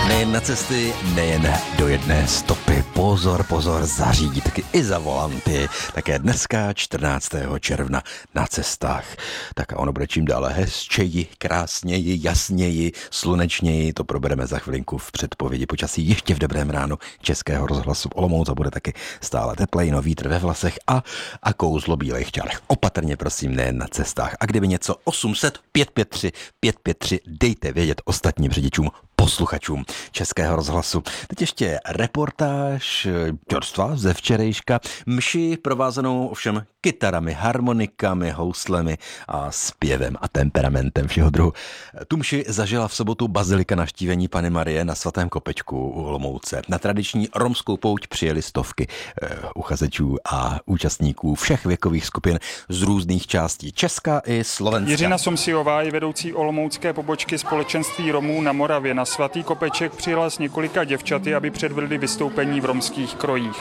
Nejen na cesty, nejen do jedné stopy. Pozor, pozor, za řídítky i za volanty. Také dneska 14. června na cestách. Tak a ono bude čím dále hezčeji, krásněji, jasněji, slunečněji. To probereme za chvilinku v předpovědi počasí ještě v dobrém ránu Českého rozhlasu Olomouc a bude taky stále teplej, no vítr ve vlasech a kouzlo bílejch čar. Opatrně prosím, nejen na cestách. A kdyby něco 800 553 553 dejte vědět ostatním řidičům, posluchačům Českého rozhlasu. Teď ještě reportáž čerstva ze včerejška, mši provázanou ovšem kytarami, harmonikami, houslemi a zpěvem a temperamentem všeho druhu. Tu mši zažila v sobotu bazilika navštívení Panny Marie na Svatém Kopečku u Olomouce. Na tradiční romskou pouť přijeli stovky uchazečů a účastníků všech věkových skupin z různých částí Česka i Slovenska. Jiřina Somsiová je vedoucí olomoucké pobočky Společenství Romů na Moravě. Na Svatý Kopeček přijela s několika děvčaty, aby předvedli vystoupení v romských krojích.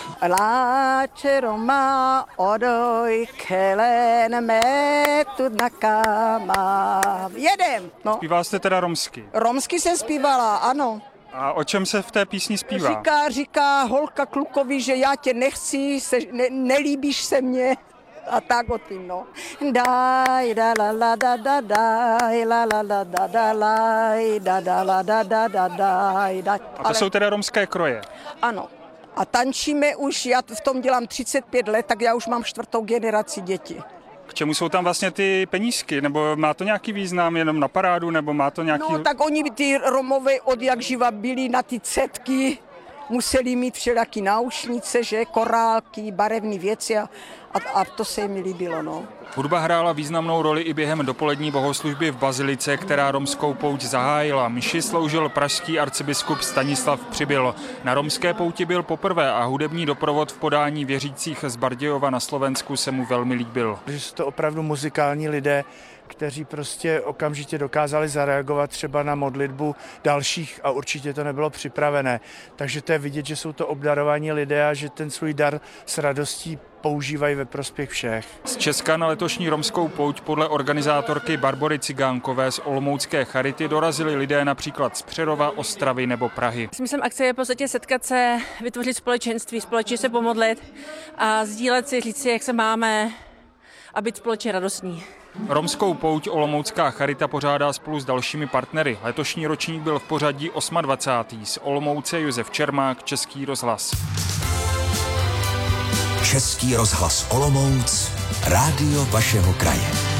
Láče Roma, odoj, kelen, metud na kama. Jedem, no. Zpívala jste teda romsky? Romsky jsem zpívala, ano. A o čem se v té písni zpívá? Říká holka klukovi, že já tě nechci, nelíbíš se mně. A tak o tím, no. Daj, da la la da da daj, la la la da da laj, da da la da da da daj. A to jsou teda romské kroje? Ano. A tančíme už, já v tom dělám 35 let, tak já už mám 4. generaci děti. K čemu jsou tam vlastně ty penízky? Nebo má to nějaký význam jenom na parádu, nebo má to nějaký... No tak oni, ty Romové, od jak živa byli na ty cetky, museli mít všelijaký náušnice, že, korálky, barevné věci a to se mi líbilo, no. Hudba hrála významnou roli i během dopolední bohoslužby v bazilice, která romskou pouť zahájila. Mši sloužil pražský arcibiskup Stanislav Přibyl. Na romské pouti byl poprvé a hudební doprovod v podání věřících z Bardějova na Slovensku se mu velmi líbil. Že jsou to opravdu muzikální lidé, kteří prostě okamžitě dokázali zareagovat třeba na modlitbu dalších a určitě to nebylo připravené. Takže to je vidět, že jsou to obdarovaní lidé a že ten svůj dar s radostí používají ve prospěch všech. Z Česka na letošní romskou pouť podle organizátorky Barbory Cigánkové z Olomoucké Charity dorazili lidé například z Přerova, Ostravy nebo Prahy. Smyslem akce je v podstatě setkat se, vytvořit společenství, společně se pomodlit a sdílet si, říct si, jak se máme a být společně radostní. Romskou pouť Olomoucká Charita pořádá spolu s dalšími partnery. Letošní ročník byl v pořadí 28. Z Olomouce Josef Čermák, Český rozhlas. Český rozhlas Olomouc, rádio vašeho kraje.